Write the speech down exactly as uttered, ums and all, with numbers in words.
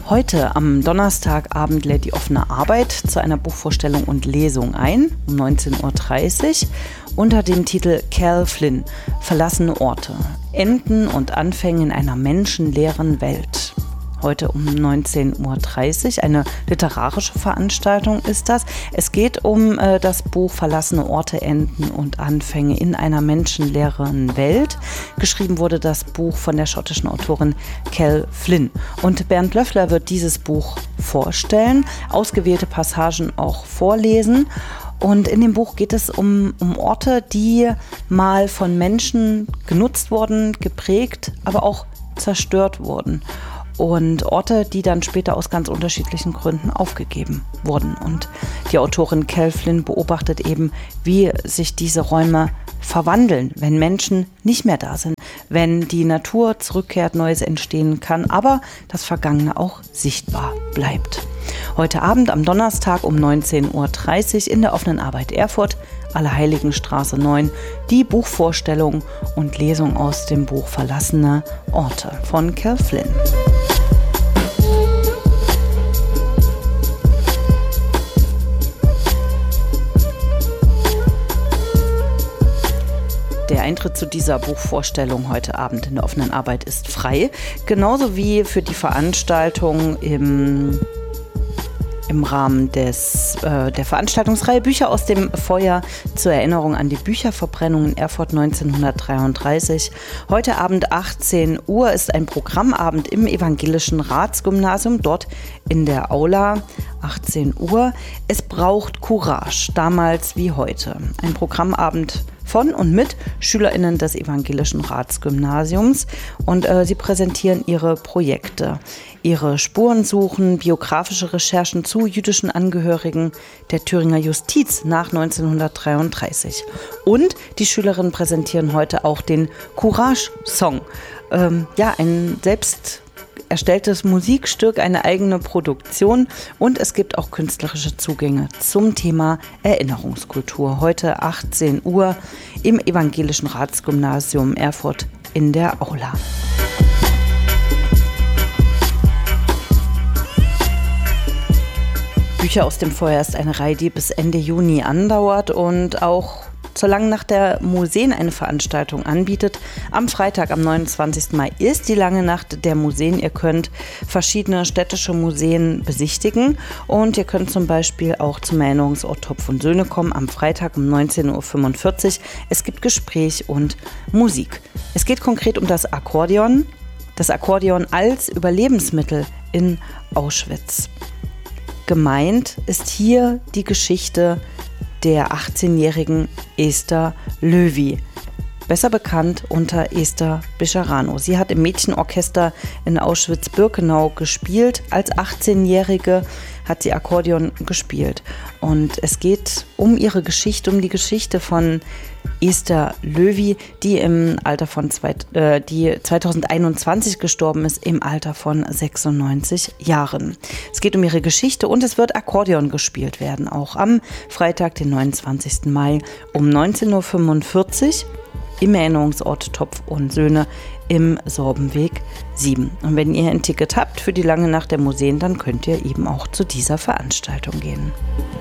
Heute am Donnerstagabend lädt die offene Arbeit zu einer Buchvorstellung und Lesung ein, um neunzehn Uhr dreißig, unter dem Titel Cal Flynn, Verlassene Orte, Enden und Anfänge in einer menschenleeren Welt. Heute um neunzehn Uhr dreißig, eine literarische Veranstaltung ist das. Es geht um äh, das Buch Verlassene Orte, Enden und Anfänge in einer menschenleeren Welt. Geschrieben wurde das Buch von der schottischen Autorin Cal Flynn. Und Bernd Löffler wird dieses Buch vorstellen, ausgewählte Passagen auch vorlesen. Und in dem Buch geht es um, um Orte, die mal von Menschen genutzt wurden, geprägt, aber auch zerstört wurden. Und Orte, die dann später aus ganz unterschiedlichen Gründen aufgegeben wurden. Und die Autorin Cal Flynn beobachtet eben, wie sich diese Räume verwandeln, wenn Menschen nicht mehr da sind, wenn die Natur zurückkehrt, Neues entstehen kann, aber das Vergangene auch sichtbar bleibt. Heute Abend am Donnerstag um neunzehn Uhr dreißig in der offenen Arbeit Erfurt, Allerheiligenstraße neun, die Buchvorstellung und Lesung aus dem Buch Verlassene Orte von Cal Flynn. Der Eintritt zu dieser Buchvorstellung heute Abend in der offenen Arbeit ist frei, genauso wie für die Veranstaltung im im Rahmen des, äh, der Veranstaltungsreihe Bücher aus dem Feuer zur Erinnerung an die Bücherverbrennung in Erfurt neunzehnhundertdreiunddreißig. Heute Abend achtzehn Uhr ist ein Programmabend im Evangelischen Ratsgymnasium, dort in der Aula. achtzehn Uhr. Es braucht Courage, damals wie heute. Ein Programmabend von und mit SchülerInnen des Evangelischen Ratsgymnasiums und äh, sie präsentieren ihre Projekte, ihre Spurensuchen, biografische Recherchen zu jüdischen Angehörigen der Thüringer Justiz nach neunzehnhundertdreiunddreißig. Und die Schülerinnen präsentieren heute auch den Courage-Song. Ähm, ja, ein selbst erstelltes Musikstück, eine eigene Produktion und es gibt auch künstlerische Zugänge zum Thema Erinnerungskultur. Heute achtzehn Uhr im Evangelischen Ratsgymnasium Erfurt in der Aula. Bücher aus dem Feuer ist eine Reihe, die bis Ende Juni andauert und auch zur Langen-Nacht der Museen eine Veranstaltung anbietet. Am Freitag, am neunundzwanzigsten Mai, ist die Lange Nacht der Museen. Ihr könnt verschiedene städtische Museen besichtigen und ihr könnt zum Beispiel auch zum Erinnerungsort Topf und Söhne kommen am Freitag um neunzehn Uhr fünfundvierzig. Es gibt Gespräch und Musik. Es geht konkret um das Akkordeon, das Akkordeon als Überlebensmittel in Auschwitz. Gemeint ist hier die Geschichte der achtzehnjährigen Esther Löwy, besser bekannt unter Esther Bischerano. Sie hat im Mädchenorchester in Auschwitz-Birkenau gespielt. Als achtzehnjährige hat sie Akkordeon gespielt. Und es geht um ihre Geschichte, um die Geschichte von Esther Löwy, die im Alter von zwei, äh, die zweitausendeinundzwanzig gestorben ist, im Alter von sechsundneunzig Jahren. Es geht um ihre Geschichte und es wird Akkordeon gespielt werden, auch am Freitag, den neunundzwanzigsten Mai um neunzehn Uhr fünfundvierzig im Erinnerungsort Topf und Söhne im Sorbenweg sieben. Und wenn ihr ein Ticket habt für die Lange Nacht der Museen, dann könnt ihr eben auch zu dieser Veranstaltung gehen.